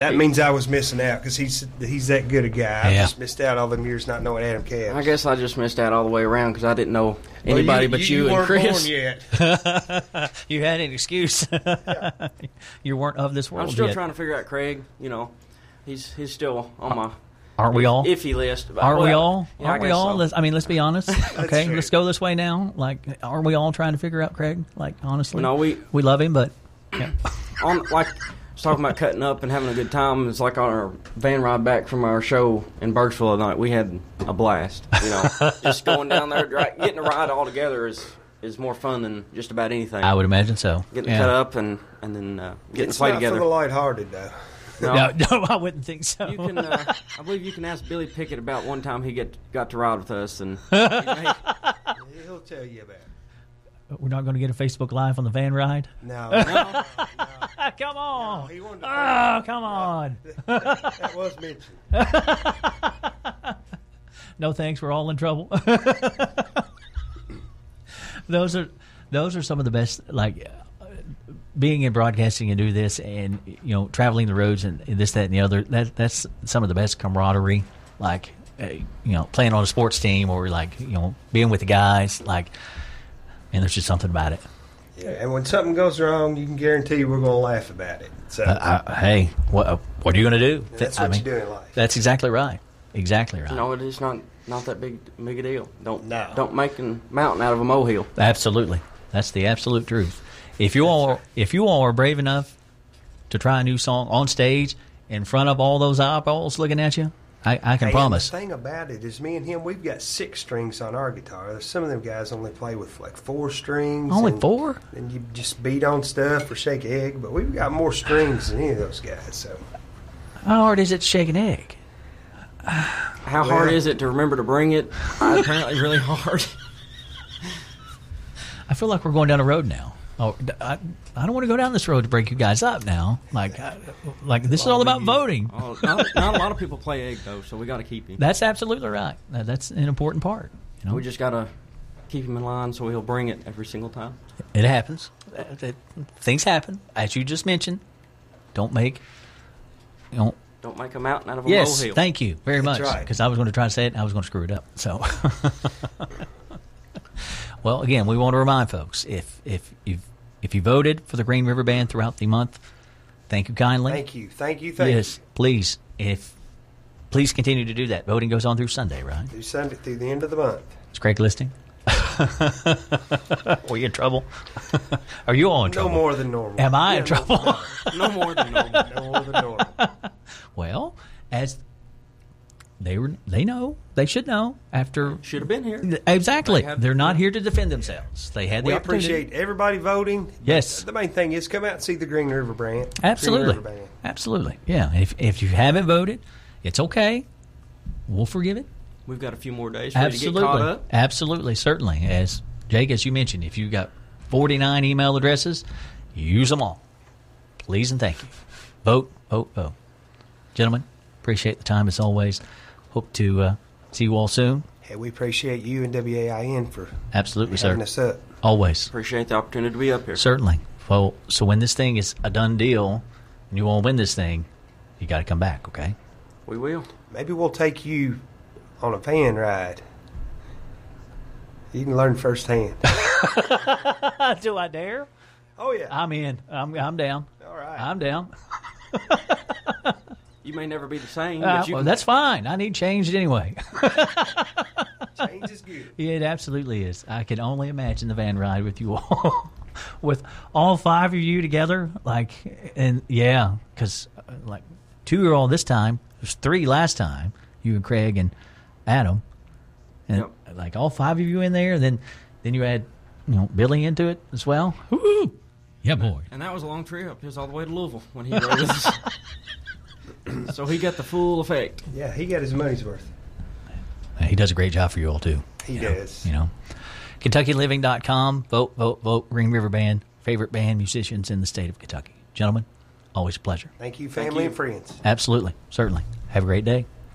That means I was missing out because he's that good a guy. I Yeah. just missed out all them years not knowing Adam Cabbs. I guess I just missed out all the way around because I didn't know anybody but you and weren't Chris. born yet. You had an excuse. You weren't of this world I'm still yet. trying to figure out Craig. You know, he's still on my Aren't we all? iffy list. Aren't we all? Yeah, I Aren't we guess all? so. Let's be honest. Okay, true. let's go this way now. Like, aren't we all trying to figure out Craig? Like, honestly, No, we love him, but yeah. on like I was talking about cutting up and having a good time. It's like on our van ride back from our show in Burkesville tonight. We had a blast. You know, just going down there, getting a ride all together is more fun than just about anything. I would imagine so. Getting cut up and then getting It's to play not together. for the lighthearted, though. No, No, I wouldn't think so. you can. I believe you can ask Billy Pickett about one time he got to ride with us, and you know, He'll tell you about it. We're not going to get a Facebook Live on the van ride. No, Come on! he wanted to Oh, come on! that was mentioned. No thanks. We're all in trouble. Those are some of the best. Like being in broadcasting and do this, and traveling the roads and this, that, and the other. That's some of the best camaraderie. Like playing on a sports team or like being with the guys. Like, and there's just something about it. Yeah, and when something goes wrong, you can guarantee we're going to laugh about it. So Hey, what are you going to do? that's what you do in life. That's exactly right. Exactly right. you know, it is not that big a deal. Don't No. make a mountain out of a molehill. Absolutely. That's the absolute truth. If you all are brave enough to try a new song on stage in front of all those eyeballs looking at you, I can promise. The thing about it is, me and him, we've got 6 strings on our guitar. There's some of them guys only play with like 4 strings. Only and, 4? And you just beat on stuff or shake an egg. But we've got more strings than any of those guys. So How hard is it to shake an egg? How hard is it to remember to bring it? Apparently, really hard. I feel like we're going down a road now. Oh, I don't want to go down this road to break you guys up now. Like this is all about voting. Oh, not a lot of people play egg though, so we got to keep him. That's absolutely right. That's an important part. We just got to keep him in line so he'll bring it every single time. It happens. Things happen, as you just mentioned. Don't make Don't make a mountain out of a Yes, molehill. thank you very much. right. Because I was going to try to say it and I was going to screw it up. So, well, again, we want to remind folks if you voted for the Green River Band throughout the month, thank you kindly. thank you. Yes, please. Please continue to do that. Voting goes on through Sunday, right? Through Sunday, through the end of the month. Is Craig listening? Were you in trouble? Are you all in trouble? No more than normal. Am I in trouble? No more than normal. No more than normal. Well, as they know, they should know after. Should have been here. Exactly. They They're not here to defend themselves. They had the We opportunity. appreciate everybody voting. Yes. The main thing is come out and see the Green River Band. Absolutely. Green River Band. Absolutely. Yeah. If you haven't voted, it's okay. We'll forgive it. We've got a few more days for you to Absolutely. get caught up. Absolutely. Certainly. As Jake, as you mentioned, if you've got 49 email addresses, use them all. Please and thank you. Vote, vote, vote. Gentlemen, appreciate the time as always. Hope to see you all soon. Hey, we appreciate you and WAIN for Absolutely, sir. having us up. Always. Appreciate the opportunity to be up here. Certainly. Well, so when this thing is a done deal and you want to win this thing, you got to come back, okay? We will. Maybe we'll take you on a van ride. You can learn firsthand. Do I dare? Oh, yeah. I'm in. I'm down. All right. I'm down. You may never be the same, but you Well, can- that's fine. I need changed anyway. Change is good. It absolutely is. I can only imagine the van ride with you all, with all 5 of you together. Because 2 are all this time. There's 3 last time. You and Craig and Adam, and Yep. all 5 of you in there. Then you add Billy into it as well. Woo! Yeah, boy. And that was a long trip. He was all the way to Louisville when he rode with us. So he got the full effect. Yeah, he got his money's worth. He does a great job for you all too. He does. KentuckyLiving.com. Vote, vote, vote. Green River Band. Favorite band musicians in the state of Kentucky. Gentlemen, always a pleasure. Thank you, family and friends. Absolutely. Certainly. Have a great day.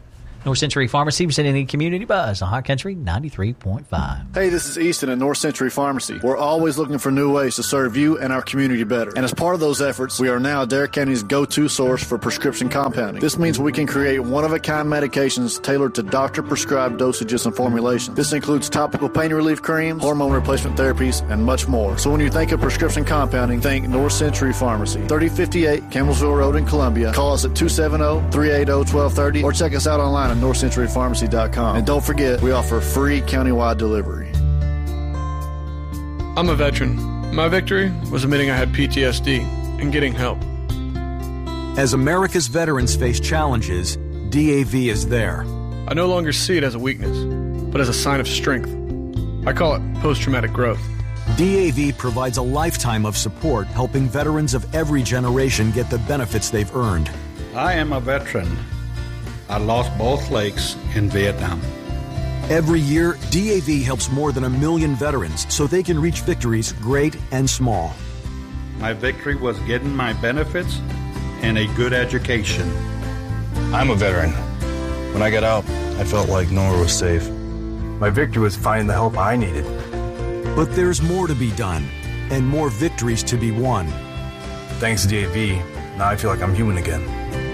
North Century Pharmacy, presenting the Community Buzz on Hot Country 93.5. Hey, this is Easton at North Century Pharmacy. We're always looking for new ways to serve you and our community better. And as part of those efforts, we are now Dare County's go-to source for prescription compounding. This means we can create one-of-a-kind medications tailored to doctor-prescribed dosages and formulations. This includes topical pain relief creams, hormone replacement therapies, and much more. So when you think of prescription compounding, think North Century Pharmacy. 3058 Campbellsville Road in Columbia. Call us at 270-380-1230 or check us out online at northcenturypharmacy.com. And don't forget, we offer free countywide delivery. I'm a veteran. My victory was admitting I had PTSD and getting help. As America's veterans face challenges, DAV is there. I no longer see it as a weakness, but as a sign of strength. I call it post-traumatic growth. DAV provides a lifetime of support, helping veterans of every generation get the benefits they've earned. I am a veteran. I lost both legs in Vietnam. Every year, DAV helps more than 1 million veterans so they can reach victories great and small. My victory was getting my benefits and a good education. I'm a veteran. When I got out, I felt like nowhere was safe. My victory was finding the help I needed. But there's more to be done and more victories to be won. Thanks to DAV, now I feel like I'm human again.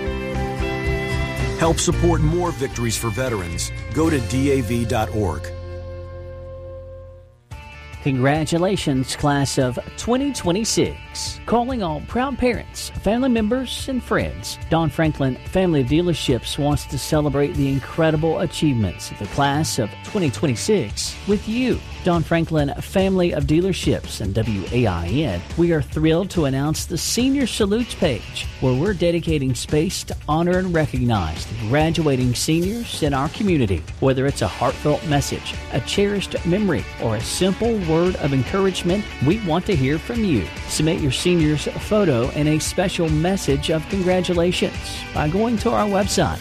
Help support more victories for veterans. Go to DAV.org. Congratulations, class of 2026. Calling all proud parents, family members, and friends. Don Franklin Family of Dealerships wants to celebrate the incredible achievements of the class of 2026 with you. Don Franklin Family of Dealerships and WAIN, we are thrilled to announce the Senior Salutes page, where we're dedicating space to honor and recognize the graduating seniors in our community. Whether it's a heartfelt message, a cherished memory, or a simple word of encouragement, we want to hear from you. Submit your senior's photo and a special message of congratulations by going to our website,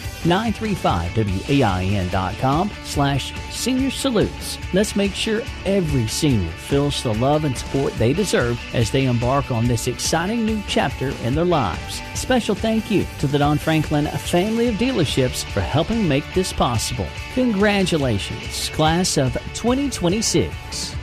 935wain.com/senior salutes. Let's make sure every senior feels the love and support they deserve as they embark on this exciting new chapter in their lives. Special thank you to the Don Franklin Family of Dealerships for helping make this possible. Congratulations, class of 2026.